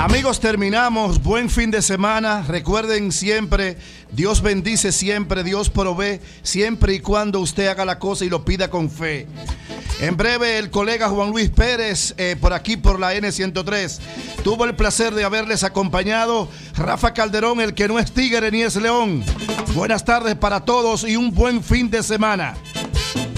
Amigos, terminamos. Buen fin de semana. Recuerden siempre, Dios bendice siempre, Dios provee siempre y cuando usted haga la cosa y lo pida con fe. En breve, el colega Juan Luis Pérez, por aquí por la N103. Tuvo el placer de haberles acompañado. Rafa Calderón, el que no es tigre ni es león. Buenas tardes para todos y un buen fin de semana.